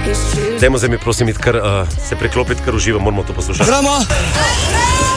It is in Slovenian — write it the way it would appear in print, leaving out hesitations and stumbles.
Dajmo se mi prosim se preklopiti, kar uživam, moramo to poslušati. Gremo!